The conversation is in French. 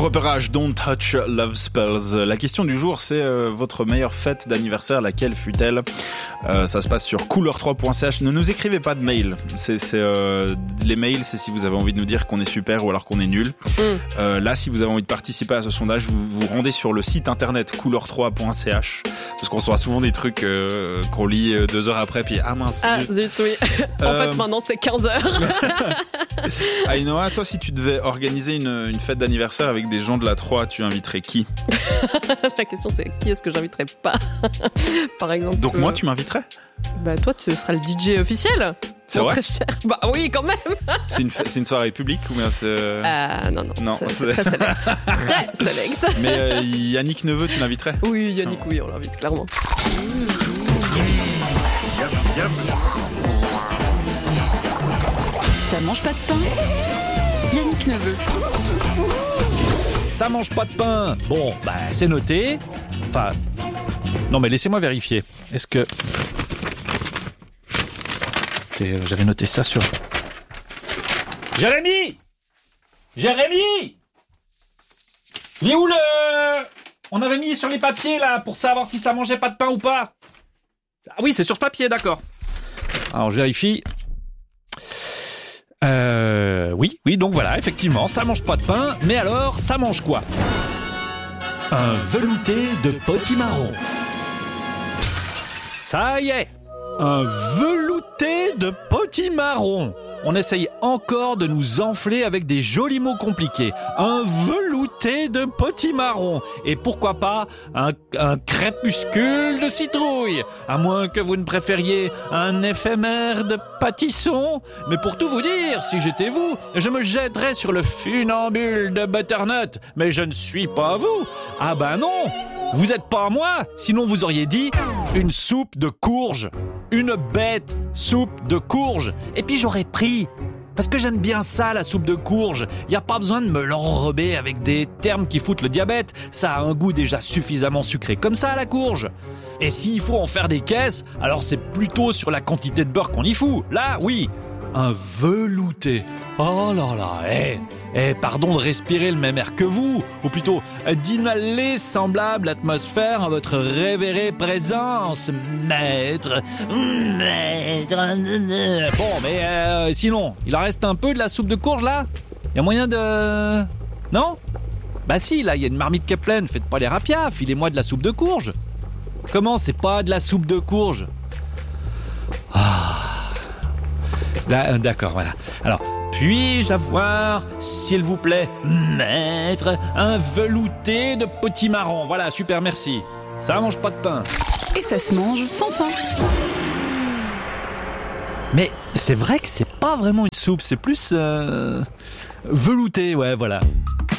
repérage, Don't Touch Love Spells. La question du jour, c'est votre meilleure fête d'anniversaire, laquelle fut-elle? Ça se passe sur couleur3.ch. Ne nous écrivez pas de mail. Les mails, c'est si vous avez envie de nous dire qu'on est super ou alors qu'on est nul. Là, si vous avez envie de participer à ce sondage, vous vous rendez sur le site internet couleur3.ch, parce qu'on reçoit souvent des trucs qu'on lit 2 heures après, puis ah mince. Ah zut, oui. En fait, maintenant c'est 15 heures. Aïnoa, toi, si tu devais organiser une fête d'anniversaire avec des gens de la 3, tu inviterais qui? La question c'est qui est-ce que j'inviterais pas? Par exemple. Donc moi, tu m'inviterais? Bah toi, tu seras le DJ officiel. C'est vrai? Très cher. Bah oui, quand même. C'est une soirée publique ou bien c'est... Non, c'est très select. Très select. Mais Yannick Neveu, tu l'inviterais? Oui, Yannick, oui, on l'invite clairement. Ça mange pas de pain. Yannick Neveu. Ça mange pas de pain. Bon, bah c'est noté. Enfin, non mais laissez-moi vérifier. Est-ce que... J'avais noté ça sur... Jérémy, il est où le... On avait mis sur les papiers là pour savoir si ça mangeait pas de pain ou pas. Ah oui, c'est sur ce papier, d'accord. Alors je vérifie. Oui, donc voilà, effectivement, ça mange pas de pain, mais alors, ça mange quoi? Un velouté de potimarron. Ça y est, un velouté de potimarron. On essaye encore de nous enfler avec des jolis mots compliqués. Un velouté de potimarron. Et pourquoi pas un crépuscule de citrouille. À moins que vous ne préfériez un éphémère de pâtisson. Mais pour tout vous dire, si j'étais vous, je me jetterais sur le funambule de butternut. Mais je ne suis pas vous. Ah ben non, vous êtes pas moi. Sinon vous auriez dit une soupe de courge. Une bête soupe de courge. Et puis j'aurais pris, parce que j'aime bien ça, la soupe de courge. Y a pas besoin de me l'enrober avec des termes qui foutent le diabète. Ça a un goût déjà suffisamment sucré comme ça, la courge. Et s'il faut en faire des caisses, alors c'est plutôt sur la quantité de beurre qu'on y fout. Là, oui, un velouté. Oh là là, pardon de respirer le même air que vous, ou plutôt d'inhaler semblable atmosphère en votre révérée présence, maître. Bon, mais sinon, il en reste un peu de la soupe de courge là? Y a moyen de... Non? Bah si, là, il y a une marmite qui est pleine, faites pas les rapias, filez-moi de la soupe de courge. Comment c'est pas de la soupe de courge? Là, d'accord, voilà. Alors... Puis-je avoir, s'il vous plaît, maître, un velouté de potimarron? Voilà, super, merci. Ça mange pas de pain. Et ça se mange sans faim. Mais c'est vrai que c'est pas vraiment une soupe, c'est plus velouté, ouais, voilà.